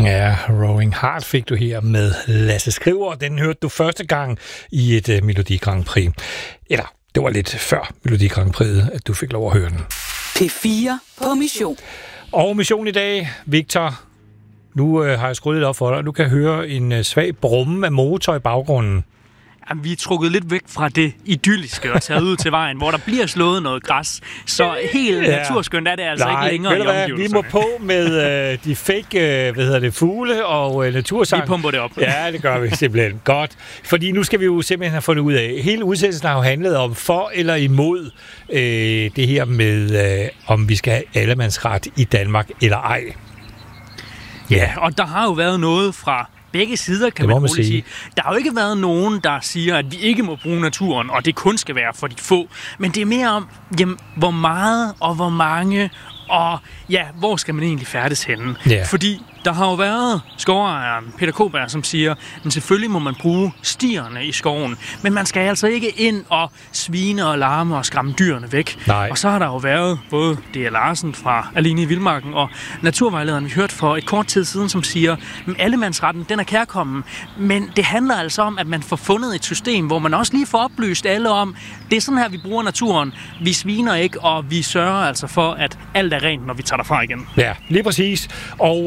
Ja, Rowing Heart fik du her med Lasse Skriver. Den hørte du første gang i et Melodi Grand Prix. Eller, det var lidt før Melodi Grand Prix, at du fik lov at høre den. P4 på mission. Og mission i dag, Victor. Nu har jeg skruet lidt op for dig, du kan høre en svag brumme af motor i baggrunden. Jamen, vi er trukket lidt væk fra det idylliske og taget ud til vejen, hvor der bliver slået noget græs. Så helt naturskønt er det altså ikke længere i omgivelserne. Vi må på med de fake fugle og natursang. Vi pumper det op. Ja, det gør vi simpelthen. Godt. Fordi nu skal vi jo simpelthen have fundet ud af, hele udsendelsen har jo handlet om for eller imod det her med, om vi skal have allemandsret i Danmark eller ej. Ja, og der har jo været noget fra begge sider, kan man roligt sige. Der har jo ikke været nogen, der siger, at vi ikke må bruge naturen, og det kun skal være for de få. Men det er mere om, jamen, hvor meget og hvor mange, og ja, hvor skal man egentlig færdes henne? Yeah. Fordi der har jo været skovejeren Peter Kåberg, som siger, at selvfølgelig må man bruge stierne i skoven, men man skal altså ikke ind og svine og larme og skræmme dyrene væk. Nej. Og så har der jo været både D.A. Larsen fra Alene i Vildmarken og naturvejlederen, vi hørte for et kort tid siden, som siger, at allemandsretten, den er kærkommen, men det handler altså om, at man får fundet et system, hvor man også lige får oplyst alle om, det er sådan her, vi bruger naturen. Vi sviner ikke, og vi sørger altså for, at alt er rent, når vi tager derfra igen. Ja, lige præcis. Og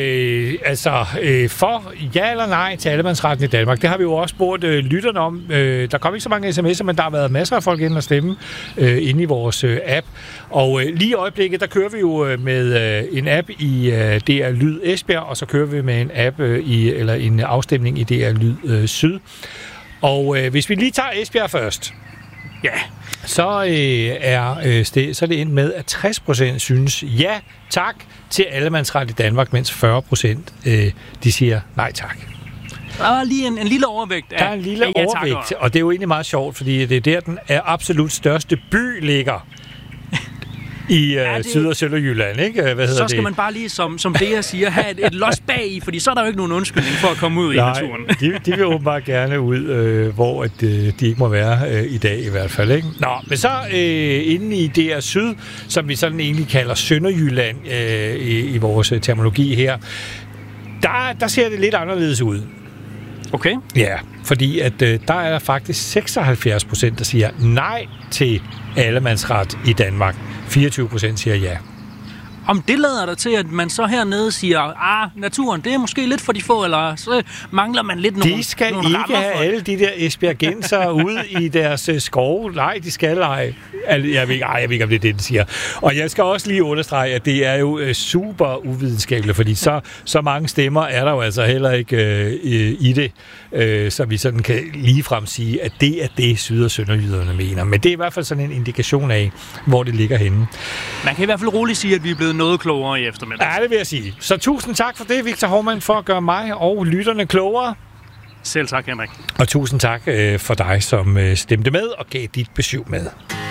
for ja eller nej til allemandsretten i Danmark, det har vi jo også spurgt lytterne om. Der kom ikke så mange sms'er, men der har været masser af folk ind og stemme inde i vores app. Og lige i øjeblikket, der kører vi jo med en app i DR Lyd Esbjerg, og så kører vi med en app eller en afstemning i DR Lyd Syd. Og hvis vi lige tager Esbjerg først, så er det endt med, at 60% synes ja tak til allemandsret i Danmark, mens 40% de siger nej tak. Der er lige en lille overvægt. Der er en lille overvægt, og det er jo egentlig meget sjovt, fordi det er der, den absolut største by ligger. I Syd- og Sønderjylland, ikke? Så skal man bare lige, som det siger, have et los bag i, fordi så er der jo ikke nogen undskyldning for at komme ud i naturen. de vil åbenbart gerne ud, hvor de ikke må være i dag i hvert fald, ikke? Nå, men så inde i DR Syd, som vi sådan egentlig kalder Sønderjylland i vores terminologi her, der ser det lidt anderledes ud. Okay. Ja, fordi at der er der faktisk 76%, der siger nej til allemandsret i Danmark. 24% siger ja. Om det lader der til, at man så hernede siger, naturen, det er måske lidt for de få, eller så mangler man lidt nogle. De skal nogle ikke have alle de der esbjergenser ude i deres skove. Nej, de skal ej. Jeg ved ikke, om det er det, de siger. Og jeg skal også lige understrege, at det er jo super uvidenskabeligt, fordi så mange stemmer er der jo altså heller ikke i det, så vi sådan kan ligefrem sige, at det er det, Syd- og Sønderjyderne mener. Men det er i hvert fald sådan en indikation af, hvor det ligger henne. Man kan i hvert fald roligt sige, at vi er blevet noget klogere i eftermiddag. Ja, det vil jeg sige. Så tusind tak for det, Victor Hovmand, for at gøre mig og lytterne klogere. Selv tak, Henrik. Og tusind tak for dig, som stemte med og gav dit besøg med.